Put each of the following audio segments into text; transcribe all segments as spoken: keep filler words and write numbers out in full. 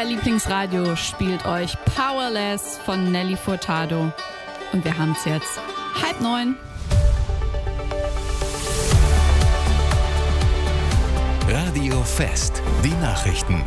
Lieblingsradio spielt euch Powerless von Nelly Furtado. Und wir haben es jetzt halb neun. Radio Fest, die Nachrichten.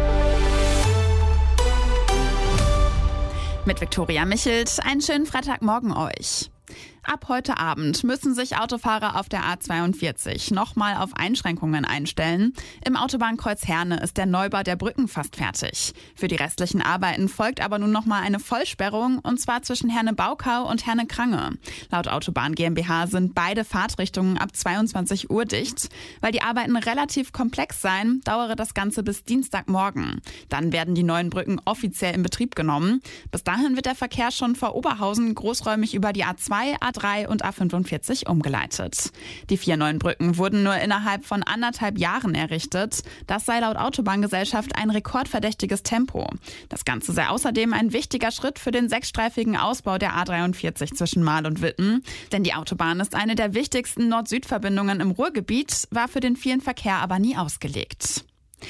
Mit Viktoria Michelt, einen schönen Freitagmorgen euch. Ab heute Abend müssen sich Autofahrer auf der A zweiundvierzig nochmal auf Einschränkungen einstellen. Im Autobahnkreuz Herne ist der Neubau der Brücken fast fertig. Für die restlichen Arbeiten folgt aber nun nochmal eine Vollsperrung, und zwar zwischen Herne-Baukau und Herne-Krange. Laut Autobahn GmbH sind beide Fahrtrichtungen ab zweiundzwanzig Uhr dicht. Weil die Arbeiten relativ komplex seien, dauere das Ganze bis Dienstagmorgen. Dann werden die neuen Brücken offiziell in Betrieb genommen. Bis dahin wird der Verkehr schon vor Oberhausen großräumig über die A zwei, A drei und A fünfundvierzig umgeleitet. Die vier neuen Brücken wurden nur innerhalb von anderthalb Jahren errichtet. Das sei laut Autobahngesellschaft ein rekordverdächtiges Tempo. Das Ganze sei außerdem ein wichtiger Schritt für den sechsstreifigen Ausbau der A dreiundvierzig zwischen Marl und Witten. Denn die Autobahn ist eine der wichtigsten Nord-Süd-Verbindungen im Ruhrgebiet, war für den vielen Verkehr aber nie ausgelegt.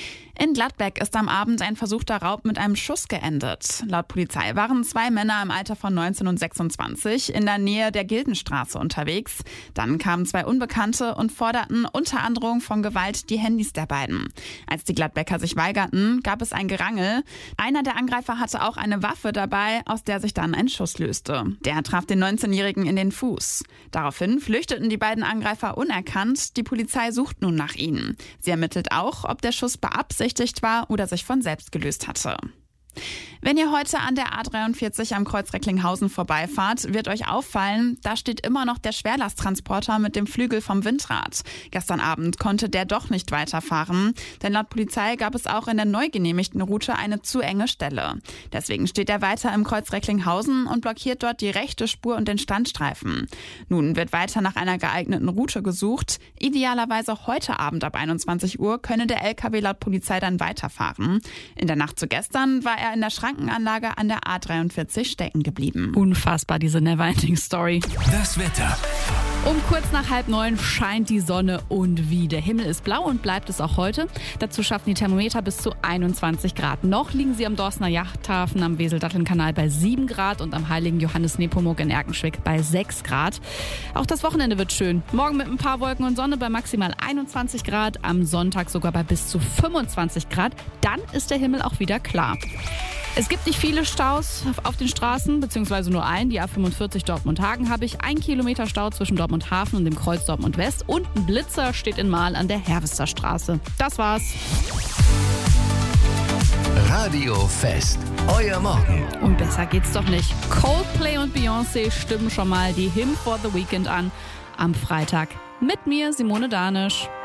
In Gladbeck ist am Abend ein versuchter Raub mit einem Schuss geendet. Laut Polizei waren zwei Männer im Alter von neunzehn und sechsundzwanzig in der Nähe der Gildenstraße unterwegs. Dann kamen zwei Unbekannte und forderten unter Androhung von Gewalt die Handys der beiden. Als die Gladbecker sich weigerten, gab es ein Gerangel. Einer der Angreifer hatte auch eine Waffe dabei, aus der sich dann ein Schuss löste. Der traf den neunzehnjährigen in den Fuß. Daraufhin flüchteten die beiden Angreifer unerkannt. Die Polizei sucht nun nach ihnen. Sie ermittelt auch, ob der Schuss beabsichtigt war oder sich von selbst gelöst hatte. Wenn ihr heute an der A dreiundvierzig am Kreuz Recklinghausen vorbeifahrt, wird euch auffallen, da steht immer noch der Schwerlasttransporter mit dem Flügel vom Windrad. Gestern Abend konnte der doch nicht weiterfahren, denn laut Polizei gab es auch in der neu genehmigten Route eine zu enge Stelle. Deswegen steht er weiter im Kreuz Recklinghausen und blockiert dort die rechte Spur und den Standstreifen. Nun wird weiter nach einer geeigneten Route gesucht. Idealerweise heute Abend ab einundzwanzig Uhr könne der L K W laut Polizei dann weiterfahren. In der Nacht zu gestern war er in der Schrankenanlage an der A dreiundvierzig stecken geblieben. Unfassbar, diese Neverending-Story. Das Wetter. Um kurz nach halb neun scheint die Sonne und wie. Der Himmel ist blau und bleibt es auch heute. Dazu schaffen die Thermometer bis zu einundzwanzig Grad. Noch liegen sie am Dorstner Yachthafen am Wesel-Datteln-Kanal bei sieben Grad und am Heiligen Johannes Nepomuk in Erkenschwick bei sechs Grad. Auch das Wochenende wird schön. Morgen mit ein paar Wolken und Sonne bei maximal einundzwanzig Grad. Am Sonntag sogar bei bis zu fünfundzwanzig Grad. Dann ist der Himmel auch wieder klar. Es gibt nicht viele Staus auf den Straßen, beziehungsweise nur einen. Die A fünfundvierzig Dortmund-Hagen habe ich. Ein Kilometer Stau zwischen Dortmund-Hafen und dem Kreuz Dortmund-West. Und ein Blitzer steht in Marl an der Hervesterstraße. Das war's. Radio Fest, euer Morgen. Und besser geht's doch nicht. Coldplay und Beyoncé stimmen schon mal die Hymn for the Weekend an. Am Freitag mit mir, Simone Danisch.